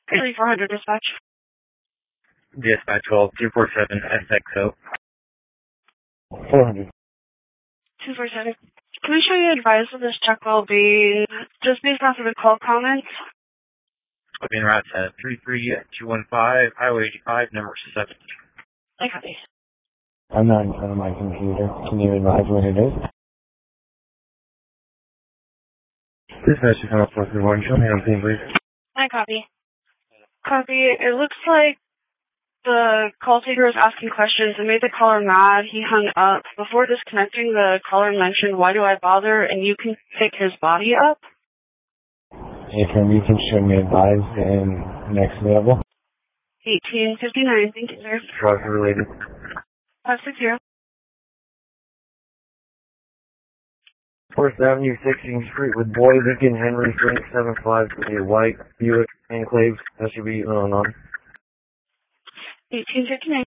3400 dispatch. Dispatch call 247 SXO. 400. 247. Can we show you advised that this check will be just based off of the call comments? Being route 33215, Highway 85, number 7. I copy. I'm not in front of my computer. Can you advise what it is? Dispatch is on 431. Show me on scene, please. I copy. Copy. It looks like the call taker was asking questions and made the caller mad. He hung up. Before disconnecting, the caller mentioned, "Why do I bother?" And you can pick his body up. If you can show me advised and next level. 1859. Thank you, sir. Truck related. 560. 4th Avenue, 16th Street with Boy, Lincoln, Henry, Frank, 75, a white Buick Enclave SUV on. 1859.